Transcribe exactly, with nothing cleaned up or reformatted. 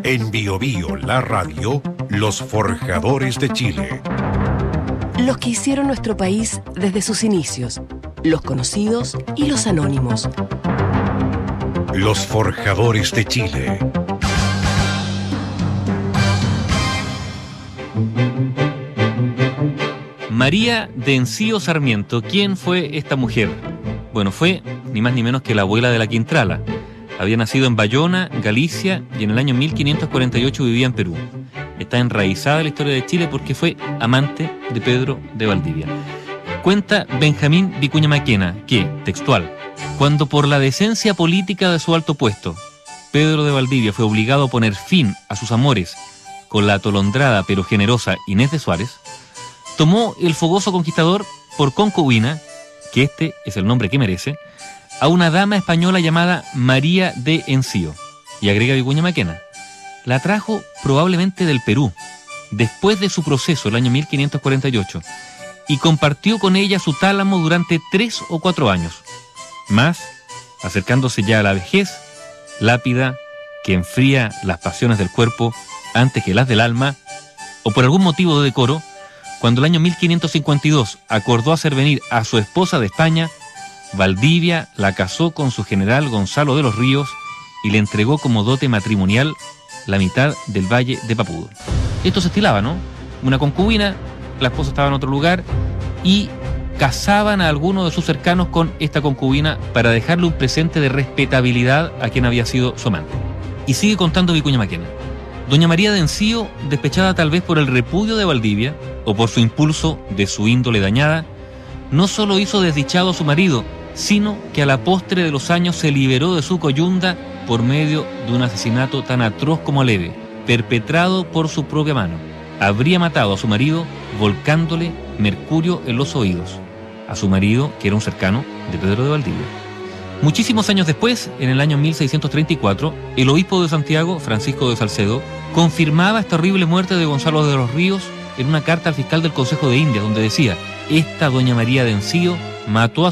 En Bio Bio, la radio, los forjadores de Chile. Los que hicieron nuestro país desde sus inicios, los conocidos y los anónimos. Los forjadores de Chile. María de Encío Sarmiento. ¿Quién fue esta mujer? Bueno, fue ni más ni menos que la abuela de la Quintrala. Había nacido en Bayona, Galicia, y en el año mil quinientos cuarenta y ocho vivía en Perú. Está enraizada en la historia de Chile porque fue amante de Pedro de Valdivia. Cuenta Benjamín Vicuña Maquena que, textual, cuando por la decencia política de su alto puesto, Pedro de Valdivia fue obligado a poner fin a sus amores con la atolondrada pero generosa Inés de Suárez, tomó el fogoso conquistador por concubina, que este es el nombre que merece, a una dama española llamada María de Encío. Y agrega Vicuña Maquena, la trajo probablemente del Perú, después de su proceso el año mil quinientos cuarenta y ocho, y compartió con ella su tálamo durante tres o cuatro años. Mas, acercándose ya a la vejez, lápida que enfría las pasiones del cuerpo antes que las del alma, o por algún motivo de decoro, cuando el año mil quinientos cincuenta y dos acordó hacer venir a su esposa de España, Valdivia la casó con su general Gonzalo de los Ríos y le entregó como dote matrimonial la mitad del valle de Papudo. Esto se estilaba, ¿no? Una concubina, la esposa estaba en otro lugar y casaban a alguno de sus cercanos con esta concubina para dejarle un presente de respetabilidad a quien había sido su amante. Y sigue contando Vicuña Maquena. Doña María de Encío, despechada tal vez por el repudio de Valdivia o por su impulso de su índole dañada, no solo hizo desdichado a su marido, sino que a la postre de los años se liberó de su coyunda por medio de un asesinato tan atroz como leve, perpetrado por su propia mano. Habría matado a su marido volcándole mercurio en los oídos, a su marido que era un cercano de Pedro de Valdivia. Muchísimos años después, en el año mil seiscientos treinta y cuatro, el obispo de Santiago, Francisco de Salcedo, confirmaba esta horrible muerte de Gonzalo de los Ríos en una carta al fiscal del Consejo de Indias, donde decía: esta doña María de Encío mató a